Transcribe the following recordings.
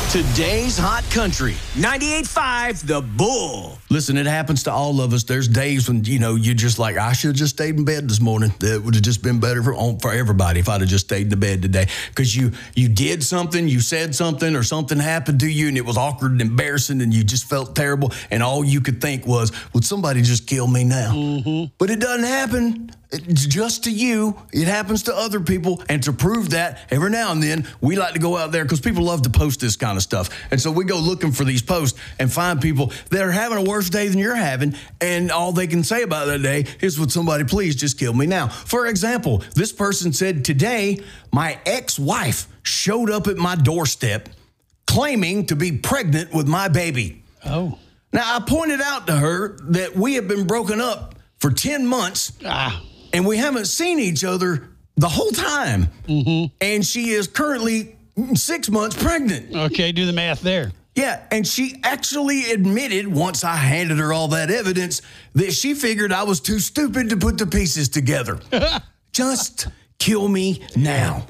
Today's Hot Country, 98.5 The Bull. Listen, it happens to all of us. There's days when, you're just like, I should have just stayed in bed this morning. It would have just been better for everybody if I'd have just stayed in bed today. Because you did something, you said something, or something happened to you, and it was awkward and embarrassing, and you just felt terrible, and all you could think was, would somebody just kill me now? Mm-hmm. But it doesn't happen. It's just to you. It happens to other people. And to prove that, every now and then, we like to go out there because people love to post this kind of stuff. And so we go looking for these posts and find people that are having a worse day than you're having. And all they can say about that day is, would somebody please just kill me now? For example, this person said, today, my ex-wife showed up at my doorstep claiming to be pregnant with my baby. Oh. Now, I pointed out to her that we have been broken up for 10 months. And we haven't seen each other the whole time. Mm-hmm. And she is currently 6 months pregnant. Okay, do the math there. Yeah, and she actually admitted, once I handed her all that evidence, that she figured I was too stupid to put the pieces together. Just kill me now.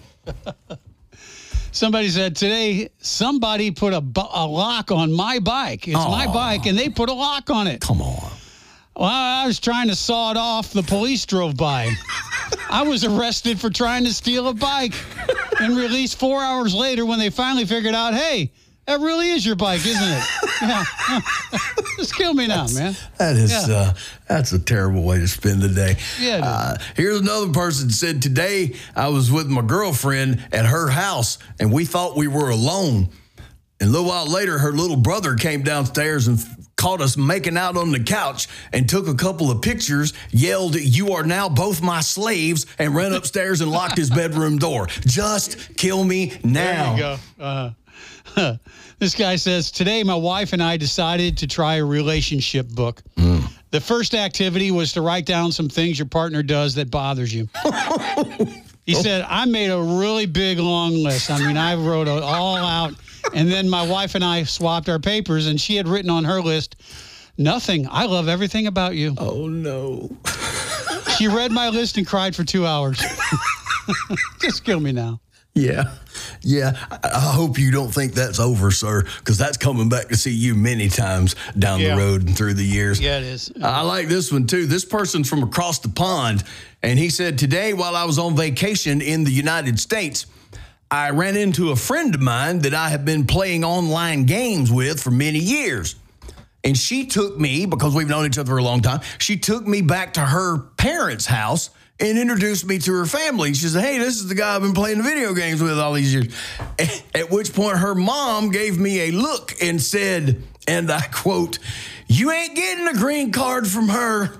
Somebody said today, somebody put a lock on my bike. It's my bike, and they put a lock on it. Come on. Well, I was trying to saw it off. The police drove by. I was arrested for trying to steal a bike and released 4 hours later when they finally figured out, hey, that really is your bike, isn't it? Yeah. Just kill me now, man. That's a terrible way to spend the day. Yeah. Here's another person that said, today I was with my girlfriend at her house, and we thought we were alone. And a little while later, her little brother came downstairs and caught us making out on the couch and took a couple of pictures, yelled, "You are now both my slaves," and ran upstairs and locked his bedroom door. Just kill me now. There you go. This guy says, today my wife and I decided to try a relationship book. The first activity was to write down some things your partner does that bothers you. He said, I made a really big, long list. I mean, I wrote it all out. And then my wife and I swapped our papers, and she had written on her list, nothing. I love everything about you. Oh, no. She read my list and cried for 2 hours. Just kill me now. Yeah. I hope you don't think that's over, sir, because that's coming back to see you many times down the road and through the years. Yeah, it is. I like this one, too. This person's from across the pond, and he said, today, while I was on vacation in the United States, I ran into a friend of mine that I have been playing online games with for many years. And she took me, because we've known each other for a long time, she took me back to her parents' house and introduced me to her family. She said, hey, this is the guy I've been playing video games with all these years. At which point her mom gave me a look and said, and I quote, you ain't getting a green card from her.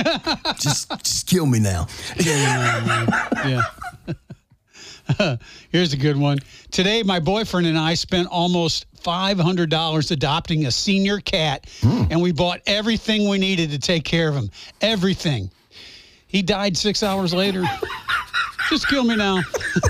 just kill me now. Yeah. Here's a good one. Today, my boyfriend and I spent almost $500 adopting a senior cat, and we bought everything we needed to take care of him. Everything. He died 6 hours later. Just kill me now.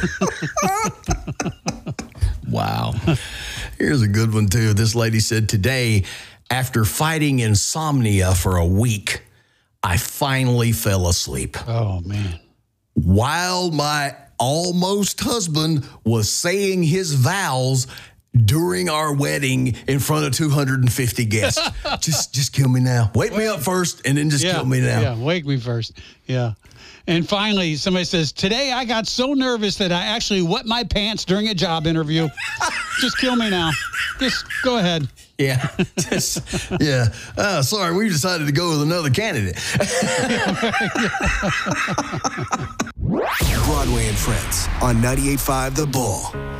Wow. Here's a good one, too. This lady said, today, after fighting insomnia for a week, I finally fell asleep. Oh, man. While my almost husband was saying his vows during our wedding in front of 250 guests. just kill me now. Wake me up first and then just kill me now. Yeah, wake me first. Yeah. And finally, somebody says, today I got so nervous that I actually wet my pants during a job interview. Just kill me now. Just go ahead. Yeah. Sorry, we decided to go with another candidate. Broadway and Friends on 98.5 The Bull.